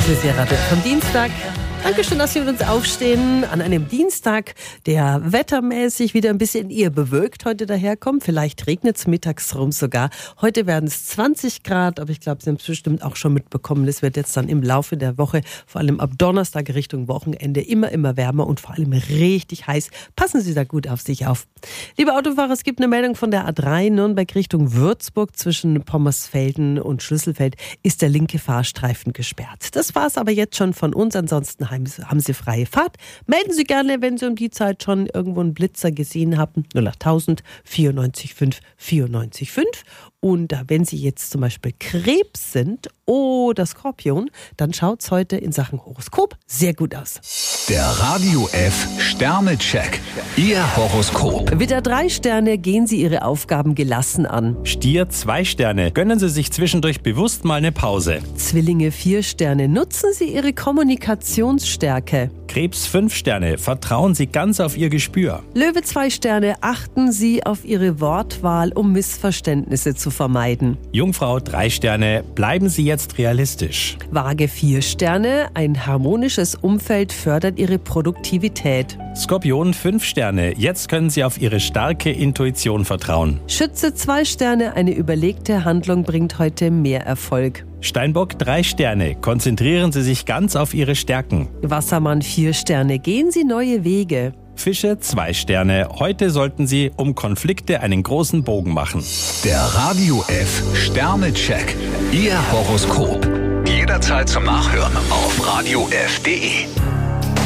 Das ist Ihr Radio vom Dienstag. Dankeschön, dass Sie mit uns aufstehen an einem Dienstag, der wettermäßig wieder ein bisschen eher bewölkt heute daherkommt. Vielleicht regnet es mittags rum sogar. Heute werden es 20 Grad, aber ich glaube, Sie haben es bestimmt auch schon mitbekommen. Es wird jetzt dann im Laufe der Woche, vor allem ab Donnerstag Richtung Wochenende, immer wärmer und vor allem richtig heiß. Passen Sie da gut auf sich auf. Liebe Autofahrer, es gibt eine Meldung von der A3 Nürnberg Richtung Würzburg. Zwischen Pommersfelden und Schlüsselfeld ist der linke Fahrstreifen gesperrt. Das war es aber jetzt schon von uns. Ansonsten haben Sie freie Fahrt. Melden Sie gerne, wenn Sie um die Zeit schon irgendwo einen Blitzer gesehen haben. 08000 94 5 94 5. Und wenn Sie jetzt zum Beispiel Krebs sind oder Skorpion, dann schaut es heute in Sachen Horoskop sehr gut aus. Der Radio F Sternecheck. Ihr Horoskop. Widder 3 Sterne, gehen Sie Ihre Aufgaben gelassen an. Stier 2 Sterne, gönnen Sie sich zwischendurch bewusst mal eine Pause. Zwillinge 4 Sterne, nutzen Sie Ihre Kommunikationsstärke. Krebs 5 Sterne, vertrauen Sie ganz auf Ihr Gespür. Löwe 2 Sterne, achten Sie auf Ihre Wortwahl, um Missverständnisse zu vermeiden. Jungfrau 3 Sterne, bleiben Sie jetzt realistisch. Waage 4 Sterne, ein harmonisches Umfeld fördert Ihre Produktivität. Skorpion 5 Sterne, jetzt können Sie auf Ihre starke Intuition vertrauen. Schütze 2 Sterne, eine überlegte Handlung bringt heute mehr Erfolg. Steinbock 3 Sterne, konzentrieren Sie sich ganz auf Ihre Stärken. Wassermann 4 Sterne, gehen Sie neue Wege. Fische 2 Sterne, heute sollten Sie um Konflikte einen großen Bogen machen. Der Radio F Sternecheck. Ihr Horoskop. Jederzeit zum Nachhören auf radiof.de.